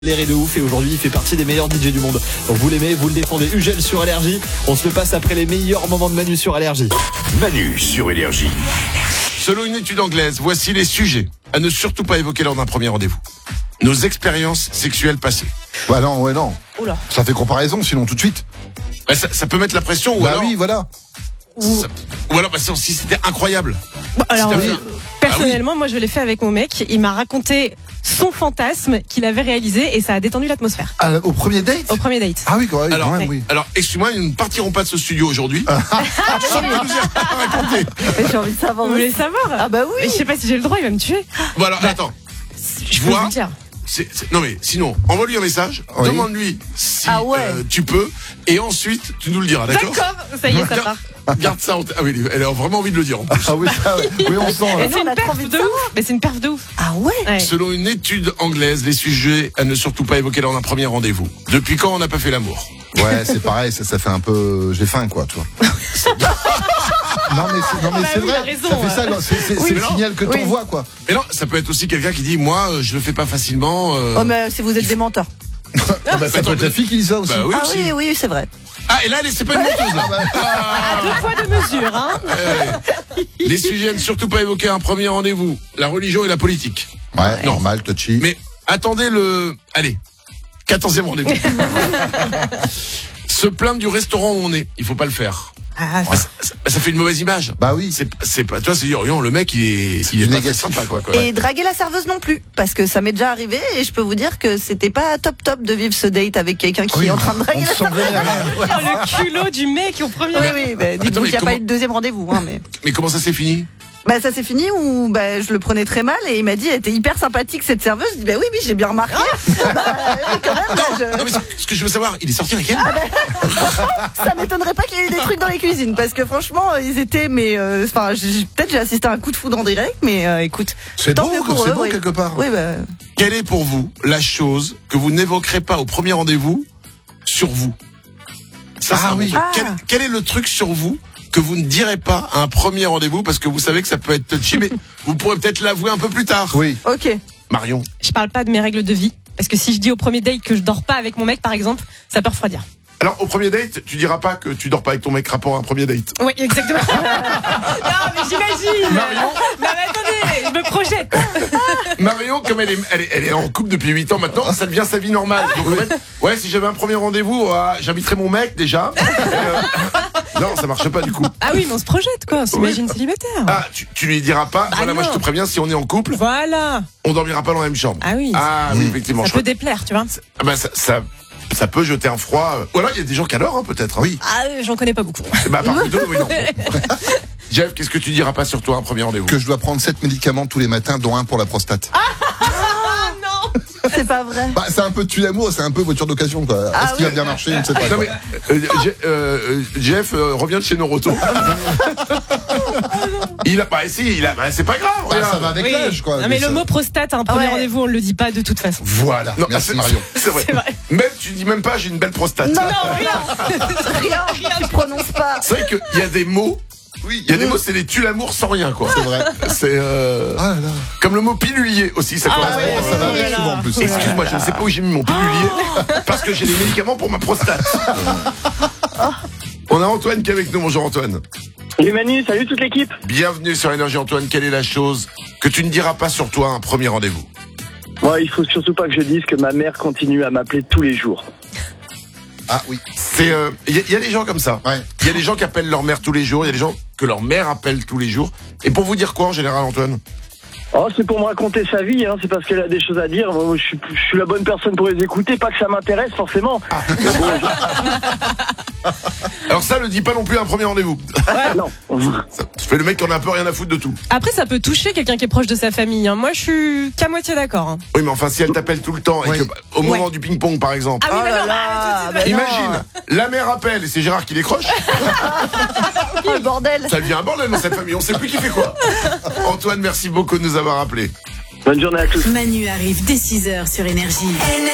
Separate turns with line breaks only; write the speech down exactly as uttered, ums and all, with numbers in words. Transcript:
L'air est de ouf et aujourd'hui il fait partie des meilleurs D J du monde. Donc vous l'aimez, vous le défendez. Ugel sur Énergie. On se le passe après les meilleurs moments de Manu sur Énergie.
Manu sur Énergie. Selon une étude anglaise, voici les sujets à ne surtout pas évoquer lors d'un premier rendez-vous. Nos expériences sexuelles passées.
Bah non, ouais non.
Oula.
Ça fait comparaison sinon tout de suite.
Bah, ça, ça peut mettre la pression ou
Bah
alors.
oui, voilà.
Ça- ou alors bah, si si c'était incroyable.
Bon, alors,
C'était
euh,
un-
personnellement, moi, je l'ai fait avec mon mec. Il m'a raconté son fantasme qu'il avait réalisé et ça a détendu l'atmosphère
Ah, au premier date
au premier date.
Ah oui, quand même,
Alors,
quand même, oui.
Alors, excuse-moi, nous ne partirons pas de ce studio aujourd'hui. Sans que tu nous aies raconté.
J'ai envie de savoir.
Vous voulez savoir
Ah bah
Mais
oui.
je sais pas si j'ai le droit, il va me tuer.
Bon alors, attends.
Je peux
vois.
vous le dire.
C'est- c'est- non mais sinon, envoie-lui un message,
Oui.
demande-lui si
Ah ouais.
euh, tu peux, et ensuite tu nous le diras, d'accord?
D'accord, ça y est, ça part.
Garde ça en tête. Ah oui, elle a vraiment envie de le dire en plus.
Ah oui, ça, oui, on sent.
Mais
là.
c'est
on
une
a trop
perf
envie de
de ouf. Mais c'est une perf de ouf.
Ah ouais.
Ouais.
Selon une étude anglaise, les sujets à ne surtout pas évoquer lors d'un premier rendez-vous. Depuis quand on n'a pas fait l'amour?
Ouais, c'est pareil, ça, ça fait un peu. J'ai faim, quoi, tu vois. Non mais c'est, non, mais
Bah
c'est
oui, il a
vrai,
raison,
ça fait
ouais.
ça, non, c'est, c'est,
Oui,
c'est
mais
le
non.
signal que
Oui.
t'envoies, quoi.
Mais non, ça peut être aussi quelqu'un qui dit, moi, euh, je le fais pas facilement. euh.
Oh mais si vous êtes des menteurs.
Ah bah, ça
attends,
peut être la
mais-
fille qui dit ça aussi.
Bah oui,
Ah
aussi.
oui oui c'est vrai.
Ah, et là, elle est- c'est pas une menteuse, là.
À deux fois de mesure, hein.
Ouais. Les sujets à ne surtout pas évoquer à un premier rendez-vous. La religion et la politique.
Ouais,
Non.
normal, touchy.
Mais attendez le... Allez, quatorzième rendez-vous. Se plaindre du restaurant où on est, il faut pas le faire.
Ah,
Ça, ça- ça fait une mauvaise image.
Bah oui.
C'est, c'est pas, toi, c'est dire, oh, le mec, il est, il est
du
pas
négatif.
très sympa, quoi. quoi.
Et draguer la serveuse non plus, parce que ça m'est déjà arrivé et je peux vous dire que c'était pas top top de vivre ce date avec quelqu'un qui
Oui,
est en train de
on
draguer la
se sent
serveuse.
vénère.
oh, le culot du mec au premier.
Oui oui, bah, dites-vous
Attends, mais
qu'il n'y a
comment-
pas eu de deuxième rendez-vous, hein, mais.
Mais comment ça s'est fini?
Bah ça s'est fini où bah je le prenais très mal et il m'a dit elle était hyper sympathique cette serveuse. Je dis bah oui oui j'ai bien remarqué. Bah, oui, quand même. bah,
Non,
je-
non, mais ce que je veux savoir, il est sorti avec elle?
Ça m'étonnerait pas qu'il y ait eu des trucs dans les cuisines parce que franchement ils étaient mais euh, enfin j'ai- peut-être j'ai assisté à un coup de foudre en direct mais euh, écoute.
C'est
tant
beau,
mieux pour
c'est
eux,
beau
oui.
quelque part.
Oui bah
Quelle est pour vous la chose que vous n'évoquerez pas au premier rendez-vous sur vous? Ça, c'est
Ah
un
oui.
bon truc.
Ah.
Quel, quel est le truc sur vous que vous ne direz pas à un premier rendez-vous parce que vous savez que ça peut être touchy, mais vous pourrez peut-être l'avouer un peu plus tard?
Oui.
ok.
Marion.
Je parle pas de mes règles de vie. Parce que si je dis au premier date que je dors pas avec mon mec, par exemple, ça peut refroidir.
Alors, au premier date, tu diras pas que tu dors pas avec ton mec rapport à un premier date.
Oui, exactement. non, mais j'imagine.
Marion.
Non, mais attendez, je me projette.
Marion, comme elle est, elle est, elle est en couple depuis huit ans maintenant, ça devient sa vie normale. Donc, en fait, ouais, si j'avais un premier rendez-vous, euh, j'inviterais mon mec déjà. Et, euh, non, ça marche pas du coup.
Ah oui, mais on se projette, quoi. On s'imagine
Oui.
célibataire.
Ah, tu, tu lui diras pas, voilà, moi je
non.
te préviens, si on est en couple,
Voilà.
on dormira pas dans la même chambre.
Ah oui.
Ah oui, effectivement.
Ça
je
peut
crois-
déplaire, tu vois.
Ah bah, ça, ça, ça peut jeter un froid. euh. Ou alors il y a des gens qui adorent, hein, peut-être. hein.
Oui.
Ah, euh, j'en connais pas beaucoup.
Bah, par plutôt, oui, non. Jeff, qu'est-ce que tu diras pas sur toi un premier rendez-vous?
Que je dois prendre sept médicaments tous les matins, dont un pour la prostate.
Ah non.
C'est pas vrai.
Bah, c'est un peu tue l'amour, c'est un peu voiture d'occasion, quoi.
Ah
Est-ce qu'il va
oui.
bien marcher? Je ne sais pas.
Non mais euh, Je- euh, Jeff euh, revient de chez Noroto. il a pas essayé, il a, bah, c'est pas grave.
Bah,
regarde.
ça va avec
Oui.
l'âge, quoi.
Non, mais
Ça-
le mot prostate à un premier
Ouais.
rendez-vous, on le dit pas de toute façon.
Voilà.
Non,
Merci
c'est-
Marion.
C'est vrai.
C'est vrai.
Même tu dis même pas j'ai une belle prostate.
Non,
rien.
rien, tu prononces pas.
C'est vrai qu'il y a des mots.
Oui.
Il y a des mots, c'est les tue l'amour sans rien quoi.
C'est vrai.
C'est euh,
Ah là là.
comme le mot pilulier aussi, ça
Ah
correspond.
ouais,
Ça va
Oh
avec
là
souvent
là.
en plus.
Excuse-moi, je ne sais pas où j'ai mis mon pilulier parce que j'ai des médicaments pour ma prostate. On a Antoine qui est avec nous. Bonjour Antoine.
Salut Manu, salut toute l'équipe.
Bienvenue sur Énergie Antoine. Quelle est la chose que tu ne diras pas sur toi à un premier rendez-vous?
Moi, il faut surtout pas que je dise que ma mère continue à m'appeler tous les jours.
Ah oui.
C'est, il euh, y, a- y a des gens comme ça.
Ouais.
Il y a des gens qui appellent leur mère tous les jours. Il y a des gens que leur mère appelle tous les jours. Et pour vous dire quoi en général, Antoine?
Oh, c'est pour me raconter sa vie, hein, c'est parce qu'elle a des choses à dire. Moi, je suis, je suis la bonne personne pour les écouter, pas que ça m'intéresse forcément. Mais bon,
Alors ça, le dis pas non plus à un premier rendez-vous.
je- non.
Ça fait le mec qui en a un peu rien à foutre de tout.
Après, ça peut toucher quelqu'un qui est proche de sa famille. hein. Moi, je suis qu'à moitié d'accord. hein.
Oui, mais enfin, si elle t'appelle tout le temps et
Oui.
que au moment
Ouais.
du ping-pong, par exemple.
Ah oui,
Oh
mais
là
non,
là,
bah,
bah non.
Imagine, la mère appelle et c'est Gérard qui décroche.
Oh le bordel.
Ça devient un bordel dans cette famille. On sait plus qui fait quoi. Antoine, merci beaucoup de nous avoir appelés.
Bonne journée à tous.
Manu arrive dès six heures sur Énergie.